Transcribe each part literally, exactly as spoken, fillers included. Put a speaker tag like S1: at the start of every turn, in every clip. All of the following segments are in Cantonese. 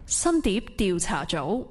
S1: 新碟調查組。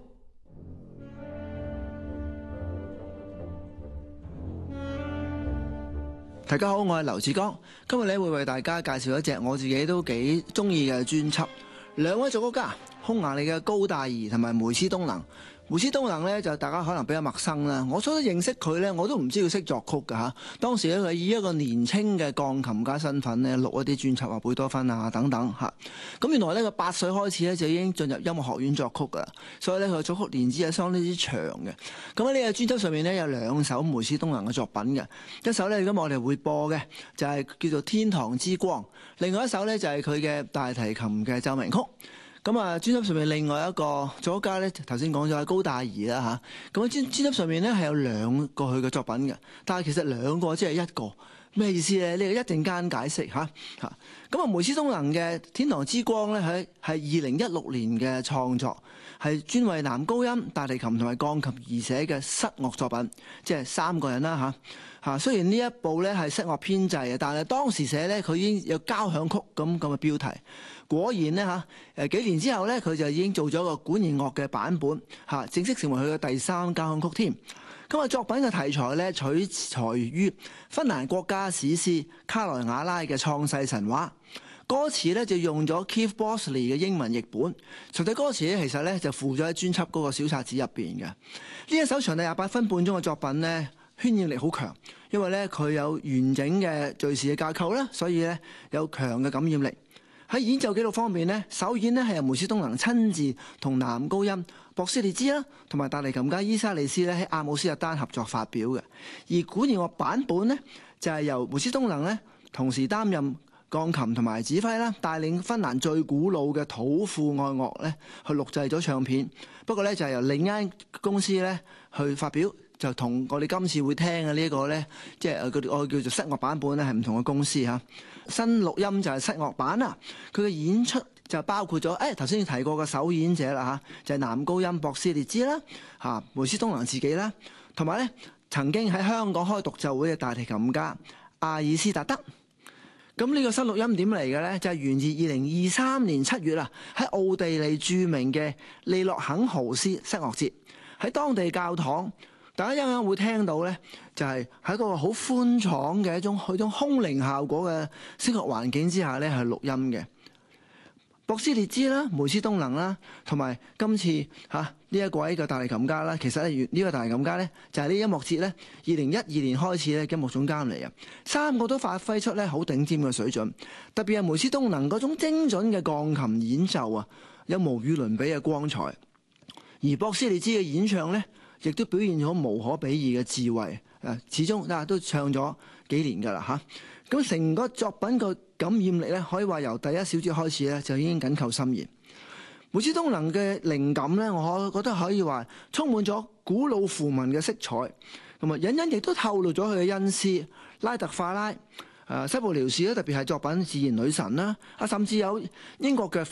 S2: 大家好，我係劉志剛，今日咧會為大家介紹一隻我自己都幾中意嘅專輯。兩位作曲家，匈牙利嘅高大儀同埋梅斯東能。梅斯東能呢，就大家可能比較陌生啦。我初初認識佢呢，我都唔知佢識作曲㗎嚇。當時咧佢以一個年輕嘅鋼琴家身份呢，錄一啲專輯啊，貝多芬啊等等嚇。咁原來呢，佢八歲開始呢，就已經進入音樂學院作曲㗎啦。所以呢，佢嘅作曲年資係相當之長嘅。咁喺呢個專輯上面呢，有兩首梅斯東能嘅作品嘅。一首呢，今日我哋會播嘅就係叫做《天堂之光》，另外一首呢，就係佢嘅大提琴嘅奏鳴曲。咁啊，專輯上面另外一個作曲家咧，頭先講咗係高大儀啦嚇。咁專專輯上面咧係有兩個佢嘅作品嘅，但係其實兩個即係一個咩意思咧？呢個一陣間解釋嚇嚇。咁啊，梅斯東能嘅《天堂之光》咧，喺係二零一六年嘅創作，係專為男高音、大提琴同埋鋼琴而寫嘅室樂作品，即係三個人啦嚇嚇。雖然呢一部咧係室樂編制嘅，但係當時寫咧佢已經有交響曲咁咁嘅標題。果然呢，嚇，誒幾年之後呢，佢就已經做咗個管弦樂嘅版本嚇，正式成為佢嘅第三交響曲添。咁啊，作品嘅題材呢，取材於芬蘭國家史詩卡萊瓦拉嘅創世神話，歌詞呢，就用咗 Keith Bosley 嘅英文譯本，實際歌詞呢，其實呢，就附咗喺專輯嗰個小冊子入邊嘅。呢一首長達廿八分半鐘嘅作品呢，渲染力好強，因為呢，佢有完整嘅敘事嘅架構啦，所以呢，有強嘅感染力。喺演奏記錄方面呢，首演呢係由梅斯東能親自同男高音博斯列茲啦，同埋大提琴家伊莎利斯咧喺阿姆斯特丹合作發表嘅。而管弦樂版本呢，就係由梅斯東能呢同時擔任鋼琴同埋指揮啦，帶領芬蘭最古老嘅土庫愛樂咧去錄製咗唱片。不過呢，就係由另一間公司咧去發表。就同我哋今次會聽嘅呢一個呢，即係誒我叫做室樂版本咧，係唔同嘅公司嚇。新錄音就係室樂版啦，佢嘅演出就包括咗誒頭先提過嘅首演者啦嚇，就係男高音博斯列茲啦嚇，梅斯東能自己啦，同埋呢曾經喺香港開獨奏會嘅大提琴家阿爾斯達德。咁呢個新錄音點嚟嘅呢？就係源自二零二三年七月啊，喺奧地利著名嘅利諾肯豪斯室樂節，喺當地教堂。大家一陣會聽到呢，就係喺個好寬敞嘅一種一種空靈效果嘅聲樂環境之下呢，係錄音嘅。博斯列茲啦、梅斯東能啦，同埋今次嚇呢一位嘅大提琴家啦，其實咧呢個大提琴家呢，就係呢音樂節呢，二零一二年開始咧音樂總監嚟嘅，三個都發揮出呢好頂尖嘅水準，特別係梅斯東能嗰種精準嘅鋼琴演奏啊，有無與倫比嘅光彩，而博斯列茲嘅演唱呢，亦都表現咗無可比擬嘅智慧，誒，始終啊都唱咗幾年㗎啦嚇。咁成個作品個感染力咧，可以話由第一小節開始咧就已經緊扣心弦。梅斯東能嘅靈感咧，我覺得可以話充滿咗古老符文嘅色彩，咁啊隱隱亦都透露咗佢嘅恩師拉特法拉。誒西部遼士咧，特別係作品《自然女神》啦，啊甚至有英國嘅